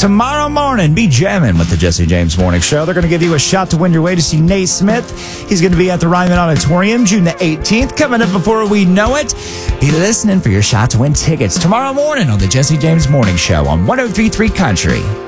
Tomorrow morning, be jamming with the Jesse James Morning Show. They're going to give you a shot to win your way to see Nate Smith. He's going to be at the Ryman Auditorium June the 18th. Coming up before we know it. Be listening for your shot to win tickets tomorrow morning on the Jesse James Morning Show on 103.3 Country.